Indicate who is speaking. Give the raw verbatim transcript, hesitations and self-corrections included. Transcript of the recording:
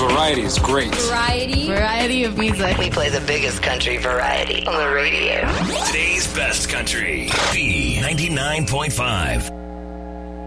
Speaker 1: variety is great.
Speaker 2: Variety.
Speaker 3: Variety of music.
Speaker 4: We play the biggest country variety on the radio.
Speaker 5: Today's best country. B ninety-nine point five.